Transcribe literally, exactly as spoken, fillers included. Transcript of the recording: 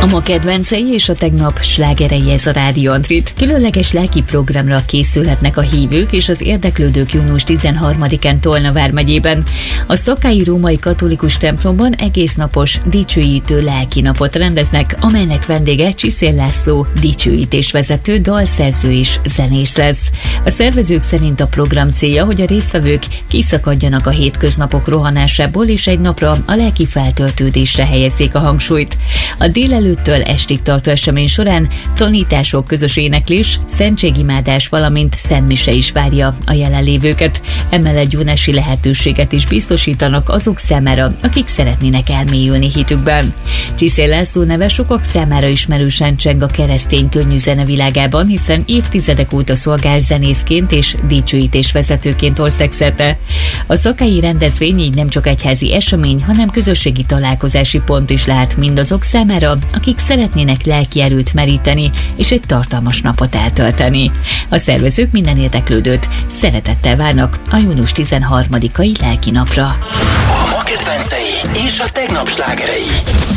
A ma kedvencei és a tegnap slágerei, ez a Rádió Antrit. Különleges lelki programra készülhetnek a hívők és az érdeklődők június tizenharmadikán Tolna vármegyében. A Szakályi Római Katolikus templomban egésznapos dicsőítő lelki napot rendeznek, amelynek vendége Csiszél László, dicsőítésvezető, dalszerző és zenész lesz. A szervezők szerint a program célja, hogy a résztvevők kiszakadjanak a hétköznapok rohanásából, és egy napra a lelki feltöltődésre helyezzék a hangsúlyt. A délelőttől estig tartó esemény során tanítások, közös éneklés, szentségimádás, valamint szentmise is várja a jelenlévőket. Emellett gyónási lehetőséget is biztosítanak azok számára, akik szeretnének elmélyülni hitükben. Csiszél László neve sokak számára ismerősen cseng a keresztény könnyű zene világában, hiszen évtizedek óta szolgál zenészként és dicsőítésvezetőként országszerte. A szakályi rendezvény így nem csak egyházi esemény, hanem közösségi találkozási pont is lehet mindazok számára, akik szeretnének lelki erőt meríteni és egy tartalmas napot eltölteni. A szervezők minden érdeklődőt szeretettel várnak a június tizenharmadikai lelki napra. A ma kedvencei és a tegnap slágerei.